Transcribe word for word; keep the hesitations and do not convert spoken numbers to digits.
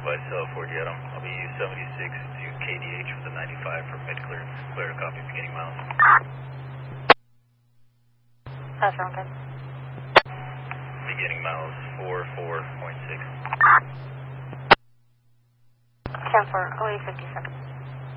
By cell Fort Yedem. I'll be U seventy-six to K D H with a ninety-five for mid clear. Clear to copy beginning miles. That's wrong, good. Beginning miles four four point six. ten four, oh eight fifty-seven.